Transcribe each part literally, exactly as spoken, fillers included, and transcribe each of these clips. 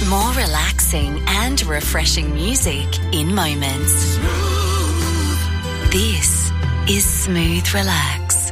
More relaxing and refreshing music in moments. This is Smooth Relax.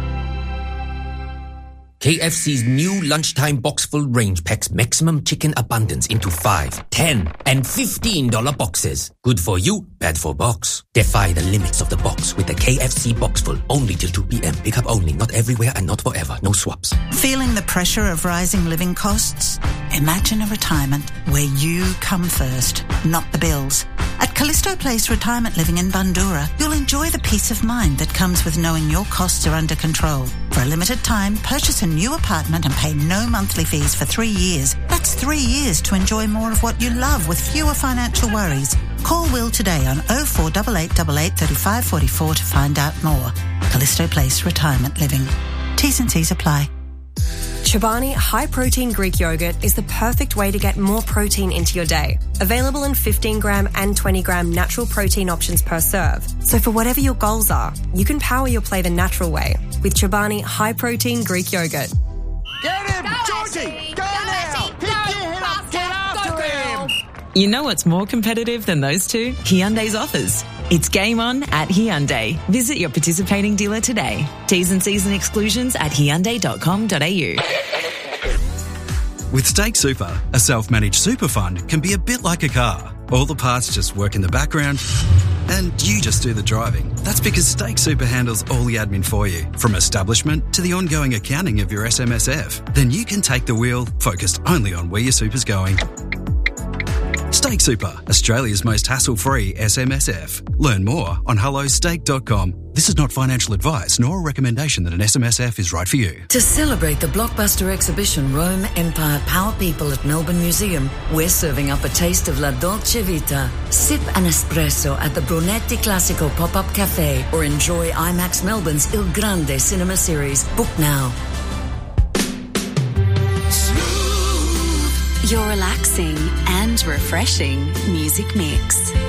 K F C's new lunchtime box-full range packs maximum chicken abundance into five, ten, and fifteen dollar boxes. Good for you, bad for box. Defy the limits of the box with the K F C Boxful. Only till two p.m. Pick up only, not everywhere and not forever. No swaps. Feeling the pressure of rising living costs? Imagine a retirement where you come first, not the bills. At Callisto Place Retirement Living in Bundoora, you'll enjoy the peace of mind that comes with knowing your costs are under control. For a limited time, purchase a new apartment and pay no monthly fees for three years. That's three years to enjoy more of what you love with fewer financial worries. Call Will today on oh four eight eight eight eight, three five four four to find out more. Callisto Place Retirement Living. T's and C's apply. Chobani high-protein Greek yogurt is the perfect way to get more protein into your day. Available in fifteen gram and twenty gram natural protein options per serve. So for whatever your goals are, you can power your play the natural way with Chobani high-protein Greek yogurt. Get him! Georgie! Go, go now! Pick your head up! Get after him! You know what's more competitive than those two? Hyundai's offers. It's game on at Hyundai. Visit your participating dealer today. T's and C's and exclusions at hyundai dot com dot a u. With Stake Super, a self-managed super fund can be a bit like a car. All the parts just work in the background and you just do the driving. That's because Stake Super handles all the admin for you, from establishment to the ongoing accounting of your S M S F. Then you can take the wheel, focused only on where your super's going. Stake Super, Australia's most hassle-free S M S F. Learn more on hello stake dot com. This is not financial advice nor a recommendation that an S M S F is right for you. To celebrate the blockbuster exhibition Rome Empire Power People at Melbourne Museum, we're serving up a taste of La Dolce Vita. Sip an espresso at the Brunetti Classico Pop-Up Cafe or enjoy IMAX Melbourne's Il Grande cinema series. Book now. Your relaxing and refreshing music mix.